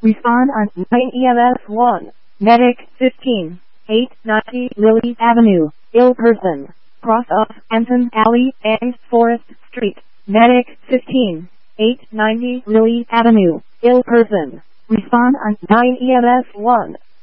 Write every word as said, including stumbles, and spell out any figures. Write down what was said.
Respond on nine E M S one. Medic fifteen, eight ninety Lily Avenue, ill person. Cross off Anton Alley and Forest Street. Medic fifteen, eight ninety Lily Avenue, ill person. Respond on nine E M S one.